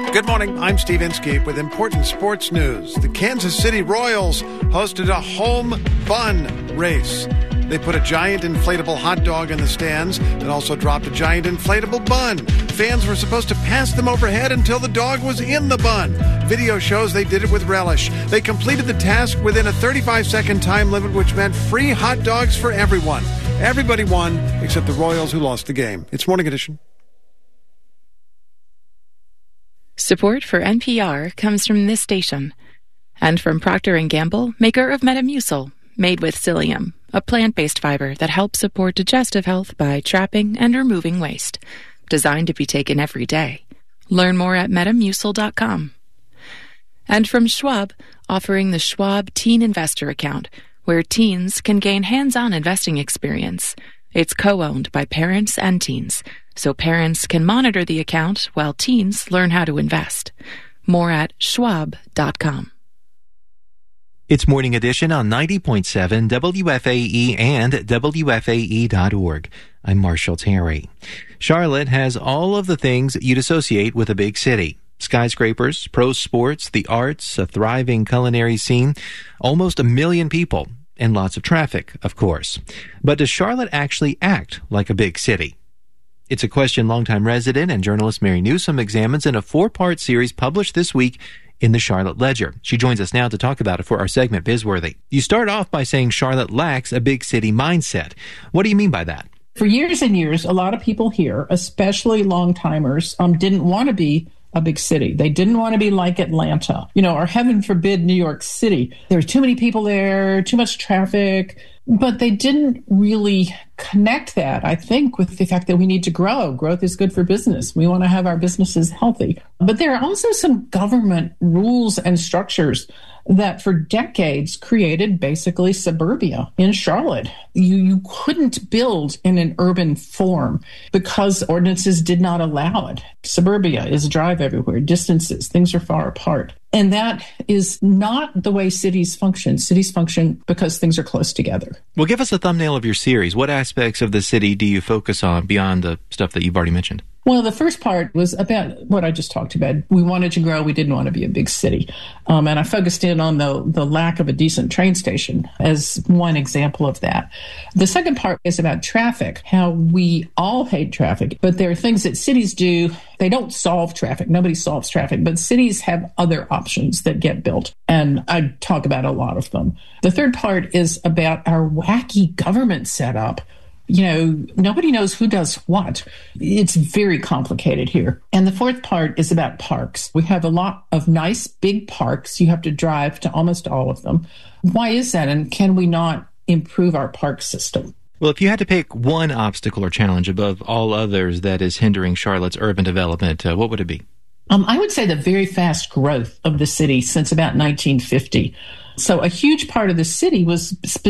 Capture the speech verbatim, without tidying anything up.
Good morning. I'm Steve Inskeep with important sports news. The Kansas City Royals hosted a home bun race. They put a giant inflatable hot dog in the stands and also dropped a giant inflatable bun. Fans were supposed to pass them overhead until the dog was in the bun. Video shows they did it with relish. They completed the task within a thirty-five second time limit, which meant free hot dogs for everyone. Everybody won except the Royals, who lost the game. It's Morning Edition. Support for N P R comes from this station and from Procter and Gamble, maker of Metamucil, made with psyllium, a plant-based fiber that helps support digestive health by trapping and removing waste. Designed to be taken every day. Learn more at metamucil dot com. And from Schwab, offering the Schwab Teen Investor Account, where teens can gain hands-on investing experience. It's co-owned by parents and teens, so parents can monitor the account while teens learn how to invest. More at schwab dot com. It's Morning Edition on ninety point seven W F A E and W F A E dot org. I'm Marshall Terry. Charlotte has all of the things you'd associate with a big city. Skyscrapers, pro sports, the arts, a thriving culinary scene, almost a million people, and lots of traffic, of course. But does Charlotte actually act like a big city? It's a question longtime resident and journalist Mary Newsom examines in a four-part series published this week in the Charlotte Ledger. She joins us now to talk about it for our segment, Bizworthy. You start off by saying Charlotte lacks a big city mindset. What do you mean by that? For years and years, a lot of people here, especially long-timers, um, didn't want to be a big city. They didn't want to be like Atlanta, you know, or heaven forbid, New York City. There were too many people there, too much traffic, but they didn't really connect that, I think, with the fact that we need to grow. Growth is good for business. We want to have our businesses healthy. But there are also some government rules and structures that for decades created basically suburbia in Charlotte. You, you couldn't build in an urban form because ordinances did not allow it. Suburbia is drive everywhere, distances, things are far apart. And that is not the way cities function. Cities function because things are close together. Well, give us a thumbnail of your series. What aspects of the city do you focus on beyond the stuff that you've already mentioned? Well, the first part was about what I just talked about. We wanted to grow. We didn't want to be a big city. Um, and I focused in on the, the lack of a decent train station as one example of that. The second part is about traffic, how we all hate traffic. But there are things that cities do. They don't solve traffic. Nobody solves traffic. But cities have other options that get built. And I talk about a lot of them. The third part is about our wacky government setup. You know, nobody knows who does what. It's very complicated here. And the fourth part is about parks. We have a lot of nice big parks. You have to drive to almost all of them. Why is that? And can we not improve our park system? Well, if you had to pick one obstacle or challenge above all others that is hindering Charlotte's urban development, uh, what would it be? Um, I would say the very fast growth of the city since about nineteen fifty. So a huge part of the city was